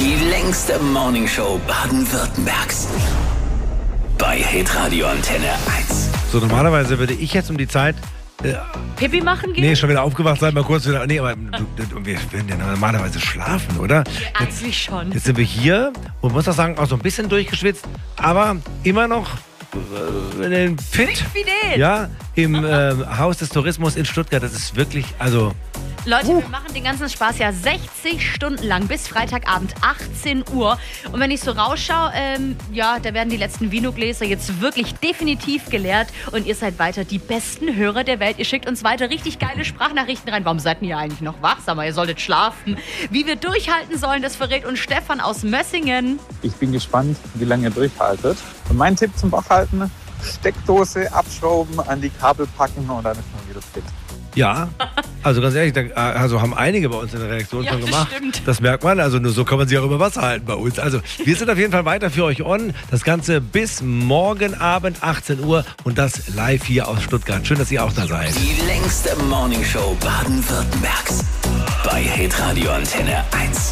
Die längste Morningshow Baden-Württembergs. Bei Hitradio Antenne 1. So, normalerweise würde ich jetzt um die Zeit... Pipi machen gehen? Nee, schon wieder aufgewacht sein, mal kurz wieder... Nee, aber wir werden ja normalerweise schlafen, oder? Ja, eigentlich schon. Jetzt sind wir hier und muss auch sagen, auch so ein bisschen durchgeschwitzt, aber immer noch fit. Fidel. Ja, im Haus des Tourismus in Stuttgart. Das ist wirklich, also... Leute, wir machen den ganzen Spaß ja 60 Stunden lang bis Freitagabend 18 Uhr. Und wenn ich so rausschaue, da werden die letzten Vinogläser jetzt wirklich definitiv geleert. Und ihr seid weiter die besten Hörer der Welt. Ihr schickt uns weiter richtig geile Sprachnachrichten rein. Warum seid ihr eigentlich noch wach? Sag mal, ihr solltet schlafen. Wie wir durchhalten sollen, das verrät uns Stefan aus Mössingen. Ich bin gespannt, wie lange ihr durchhaltet. Und mein Tipp zum Wachhalten: Steckdose abschrauben, an die Kabel packen und dann ist man wieder fit. Ja, also ganz ehrlich, also haben einige bei uns in der Redaktion schon gemacht. Stimmt. Das merkt man, also nur so kann man sich auch über Wasser halten bei uns. Also wir sind auf jeden Fall weiter für euch on. Das Ganze bis morgen Abend 18 Uhr und das live hier aus Stuttgart. Schön, dass ihr auch da seid. Die längste Morningshow Baden-Württembergs. Bei Hitradio Antenne 1.